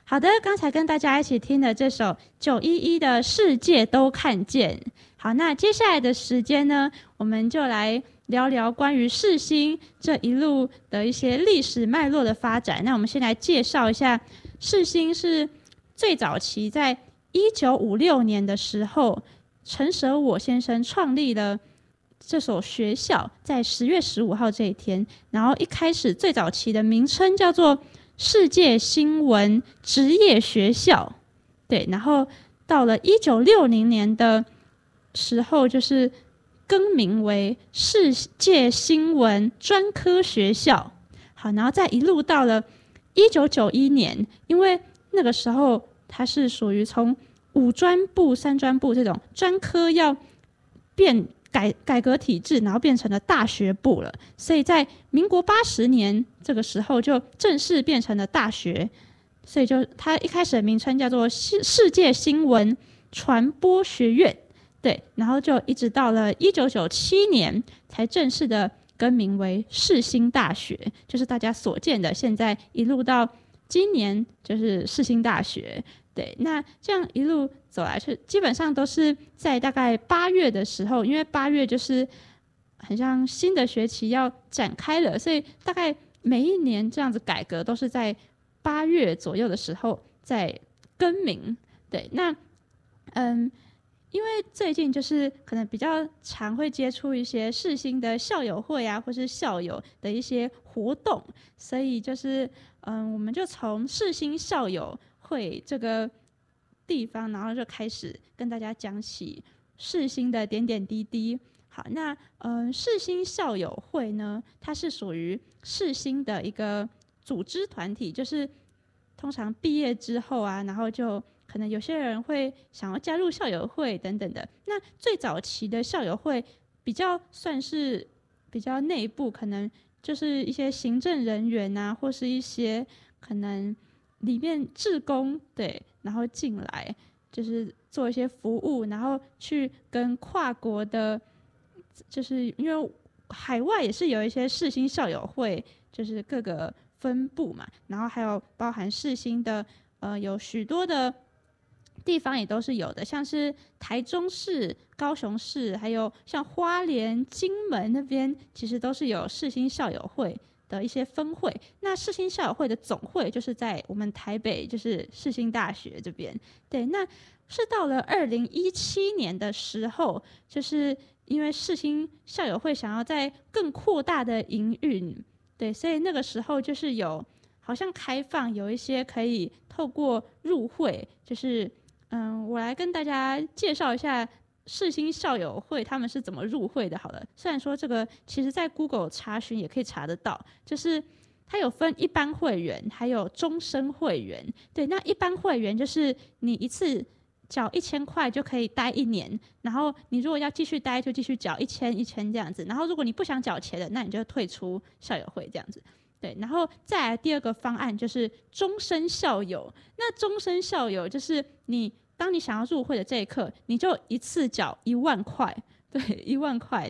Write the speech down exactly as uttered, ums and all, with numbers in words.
好的，刚才跟大家一起听的这首九一一的世界都看见。好，那接下来的时间呢，我们就来聊聊关于世新这一路的一些历史脉络的发展。那我们先来介绍一下，世新是最早期在一九五六年的时候，陈舍我先生创立了这所学校，在十月十五号这一天，然后一开始最早期的名称叫做世界新闻职业学校，对，然后到了一九六零年的时候，就是更名为世界新闻专科学校。好，然后再一路到了一九九一年，因为那个时候它是属于从五专部、三专部这种专科要变改改革体制，然后变成了大学部了，所以在民国八十年这个时候就正式变成了大学，所以就它一开始的名称叫做世界新闻传播学院，对，然后就一直到了一九九七年才正式的更名为世新大学，就是大家所见的现在一路到今年就是世新大学。对，那这样一路走来，是基本上都是在大概八月的时候，因为八月就是很像新的学期要展开了，所以大概每一年这样子改革都是在八月左右的时候在更名。对，那嗯，因为最近就是可能比较常会接触一些世新的校友会啊，或是校友的一些活动，所以就是嗯，我们就从世新校友会这个地方，然后就开始跟大家讲起世新的点点滴滴。好，那呃，世新校友会呢，它是属于世新的一个组织团体，就是通常毕业之后啊，然后就可能有些人会想要加入校友会等等的。那最早期的校友会比较算是比较内部，可能就是一些行政人员啊，或是一些可能里面志工，对，然后进来就是做一些服务，然后去跟跨国的，就是因为海外也是有一些世新校友会，就是各个分部嘛，然后还有包含世新的呃有许多的地方也都是有的，像是台中市、高雄市，还有像花莲、金门那边，其实都是有世新校友会的一些分会。那世新校友会的总会就是在我们台北，就是世新大学这边。对，那是到了二零一七年的时候，就是因为世新校友会想要在更扩大的营运，对，所以那个时候就是有好像开放有一些可以透过入会，就是嗯，我来跟大家介绍一下世新校友会他们是怎么入会的好了。虽然说这个其实在 Google 查询也可以查得到，就是它有分一般会员还有终身会员。对，那一般会员就是你一次缴一千块就可以待一年，然后你如果要继续待就继续缴一千一千这样子，然后如果你不想缴钱的，那你就退出校友会这样子。对，然后再来第二个方案就是终身校友。那终身校友就是你当你想要入会的这一刻，你就一次缴一万块，对，一万块。